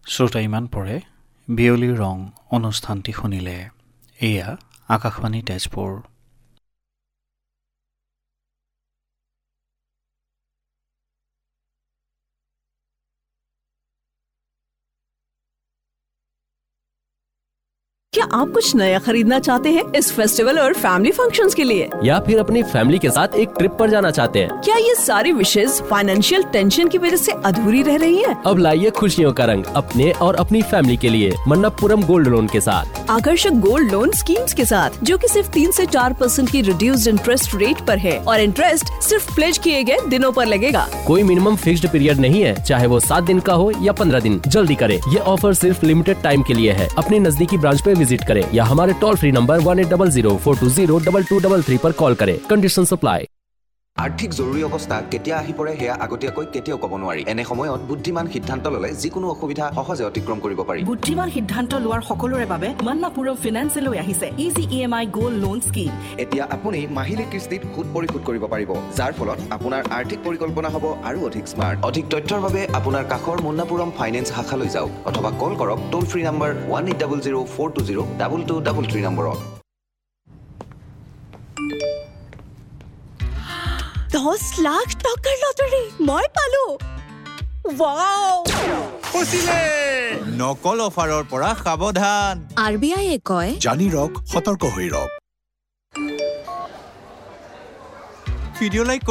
শ্ৰোতা ইমান পৰে বিয়লিৰ ৰং অনুষ্ঠানটি শুনিলে এয়া আকাশবাণী তেজপুৰ। क्या आप कुछ नया खरीदना चाहते हैं इस फेस्टिवल और फैमिली फंक्शंस के लिए, या फिर अपनी फैमिली के साथ एक ट्रिप पर जाना चाहते हैं? क्या ये सारी विशेष फाइनेंशियल टेंशन की वजह से अधूरी रह रही हैं? अब लाइए खुशियों का रंग अपने और अपनी फैमिली के लिए मन्नप्पुरम गोल्ड लोन के साथ। आकर्षक गोल्ड लोन स्कीम्स के साथ, जो कि सिर्फ 3 से 4% की रिड्यूस्ड इंटरेस्ट रेट पर है और इंटरेस्ट सिर्फ प्लेज किए गए दिनों पर लगेगा। कोई मिनिमम फिक्स्ड पीरियड नहीं है, चाहे वो 7 दिन का हो या 15 दिन। जल्दी करें, ये ऑफर सिर्फ लिमिटेड टाइम के लिए है। अपने नजदीकी ब्रांच पे विजिट करें या हमारे टोल फ्री नंबर 1800-420-2233 पर कॉल करें। Condition supply. আৰ্থিক জৰুৰী অৱস্থা কেতিয়া আহি পৰে হেয়া আগতীয়াকৈ কেতিয়াও ক'ব নোৱাৰি। এনে সময়ত বুদ্ধিমান সিদ্ধান্ত ল'লে যিকোনো অসুবিধা সহজে অতিক্ৰম কৰিব পাৰি। বুদ্ধিমান সিদ্ধান্ত লোৱাৰ সকলোৰে বাবে মান্নাপুৰম ফিনান্সে লৈ আহিছে easy EMI gold loan scheme. এতিয়া আপুনি মাহিলী কিস্তিত সুদ পৰিশোধ কৰিব পাৰিব, যাৰ ফলত আপোনাৰ আৰ্থিক পৰিকল্পনা হ'ব আৰু অধিক স্মাৰ্ট। অধিক তথ্যৰ বাবে আপোনাৰ কাষৰ মান্নাপুৰম ফাইনেন্স শাখালৈ যাওক অথবা কল কৰক টোল ফ্ৰী নম্বৰ 1800-420-2233 নম্বৰত। 10 লাখ টকাৰ লটাৰী মই পালো। ওৱাও! নকল অফাৰৰ পৰা সাৱধান। RBI কয় জানি ৰখ, সতৰ্ক হৈ ৰখ। Video' like